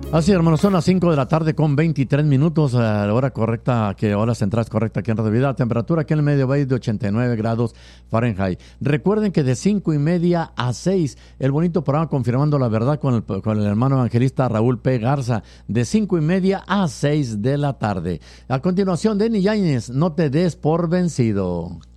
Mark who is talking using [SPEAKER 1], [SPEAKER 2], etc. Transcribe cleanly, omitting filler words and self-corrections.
[SPEAKER 1] Así, hermanos, son las 5 de la tarde con 23 minutos, la hora correcta, hora central es correcta aquí en Radio Vida. Temperatura aquí en el Medio Valle de 89 grados Fahrenheit. Recuerden que de 5:30 a 6, el bonito programa Confirmando la Verdad con el hermano evangelista Raúl P. Garza, de 5:30 a 6 de la tarde. A continuación, Denny Yáñez, no te des por vencido.